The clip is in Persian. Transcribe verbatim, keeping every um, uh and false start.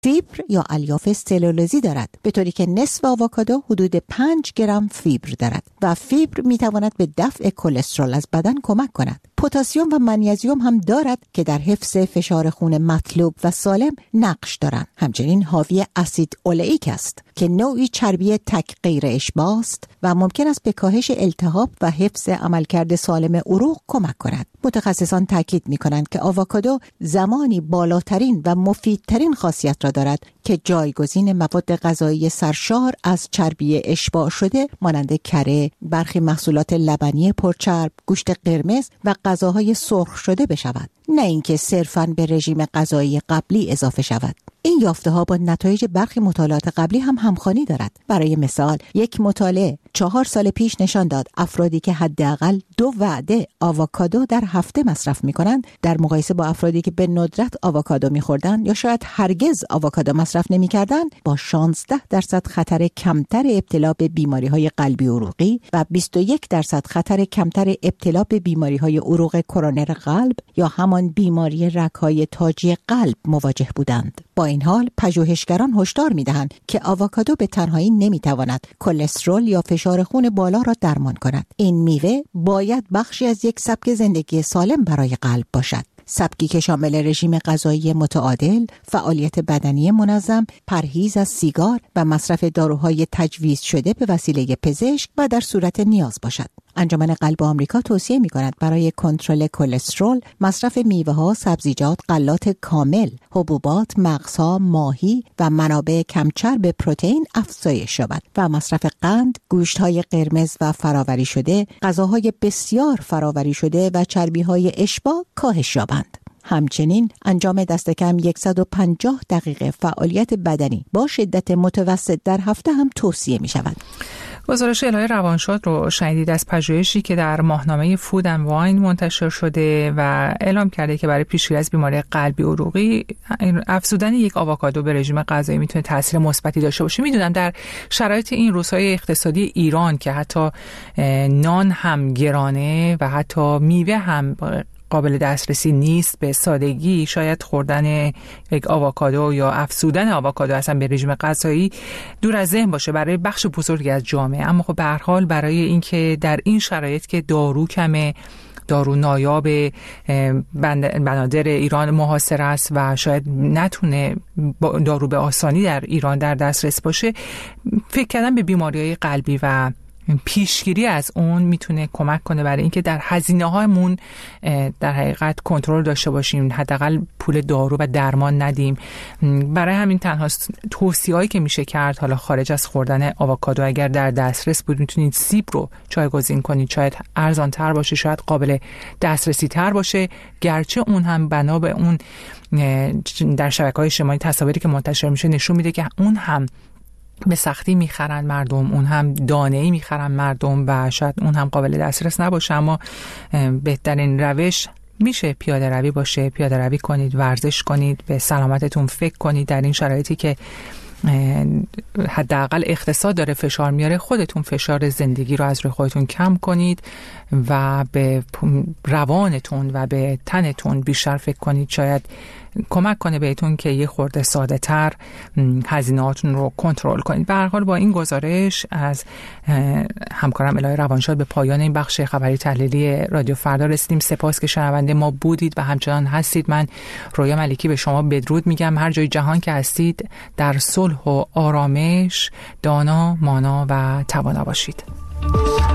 فیبر یا الیاف سلولوزی دارد، به طوری که نصف آووکادو حدود پنج گرم فیبر دارد و فیبر می تواند به دفع کلسترول از بدن کمک کند. پتاسیم و منیزیم هم دارد که در حفظ فشار خون مطلوب و سالم نقش دارند. همچنین حاوی اسید اولئیک است که نوعی چربی تک غیر اشباع است و ممکن است به کاهش التهاب و حفظ عملکرد سالم عروق کمک کند. متخصصان تاکید می‌کنند که آووکادو زمانی بالاترین و مفیدترین خاصیت را دارد که جایگزین مواد غذایی سرشار از چربی اشباع شده مانند کره، برخی محصولات لبنی پرچرب، گوشت قرمز و غذاهای سرخ شده بشود، نه اینکه صرفاً به رژیم غذایی قبلی اضافه شود. این یافته‌ها با نتایج برخی مطالعات قبلی هم همخوانی دارد. برای مثال، یک مطالعه چهار سال پیش نشان داد افرادی که حداقل دو وعده آووکادو در هفته مصرف می‌کنند در مقایسه با افرادی که به ندرت آووکادو می‌خوردند یا شاید هرگز آووکادو مصرف نمی‌کردند با شانزده درصد خطر کمتر ابتلا به بیماری‌های قلبی عروقی و بیست و یک درصد خطر کمتر ابتلا به بیماری‌های عروق کرونر قلب یا همان بیماری رگ‌های تاجی قلب مواجه بودند. با این حال پژوهشگران هشدار می‌دهند که آووکادو به تنهایی نمی‌تواند کلسترول یا فشار خون بالا را درمان کند. این میوه باید بخشی از یک سبک زندگی سالم برای قلب باشد. سبکی که شامل رژیم غذایی متعادل، فعالیت بدنی منظم، پرهیز از سیگار و مصرف داروهای تجویز شده به وسیله پزشک و در صورت نیاز باشد. انجمن قلب آمریکا توصیه می‌کند برای کنترل کلسترول مصرف میوه‌ها، سبزیجات، غلات کامل، حبوبات، مغزها، ماهی و منابع کمچرب پروتئین افزایش یابد و مصرف قند، گوشت‌های قرمز و فرآوری شده، غذاهای بسیار فرآوری شده و چربی‌های اشباع کاهش یابند. همچنین انجام دست کم صد و پنجاه دقیقه فعالیت بدنی با شدت متوسط در هفته هم توصیه می شود. گزارش الهه روانشاد رو شنیدید از پژوهشی که در ماهنامه فود اند واین منتشر شده و اعلام کرده که برای پیشگیری از بیماری قلبی عروقی افزودن یک آووکادو به رژیم غذایی میتونه تاثیر مثبتی داشته باشه. میدونم در شرایط این روزهای اقتصادی ایران که حتی نان هم گرانه و حتی میوه هم قابل دسترسی نیست به سادگی، شاید خوردن یک آووکادو یا افزودن آووکادو اصلا به رژیم غذایی دور از ذهن باشه برای بخش بزرگی از جامعه. اما خب به هر حال برای اینکه در این شرایط که دارو کمه، دارو نایاب بنادر ایران محاصره است و شاید نتونه دارو به آسانی در ایران در دسترس باشه، فکر کردن به بیماری‌های قلبی و پیشگیری از اون میتونه کمک کنه برای اینکه در هزینه هامون در حقیقت کنترل داشته باشیم، حداقل پول دارو و درمان ندیم. برای همین تنها توصیه‌ای که میشه کرد، حالا خارج از خوردن آووکادو، اگر در دسترس بود میتونید سیب رو جایگزین کنید، شاید ارزان تر باشه، شاید قابل دسترسی تر باشه، گرچه اون هم بنا به اون در شبکه‌های اجتماعی تصاویری که منتشر میشه نشون میده که اون هم به سختی میخرن مردم، اون هم دانه‌ای میخرن مردم و شاید اون هم قابل دسترس نباشه. اما بهترین روش میشه پیاده روی باشه. پیاده روی کنید، ورزش کنید، به سلامتتون فکر کنید. در این شرایطی که حداقل اقتصاد داره فشار میاره، خودتون فشار زندگی رو از روی خودتون کم کنید و به روانتون و به تنتون بیشتر فکر کنید. شاید کمک کنه بهتون که یه خورده ساده تر هزینه‌هاتون رو کنترل کنید. به هر حال با این گزارش از همکارم الهه روانشاد به پایان این بخش خبری تحلیلی رادیو فردا رسیدیم. سپاس که شنونده ما بودید و همچنان هستید. من رویا ملکی به شما بدرود میگم. هر جای جهان که هستید در صلح و آرامش دانا، مانا و توانا باشید.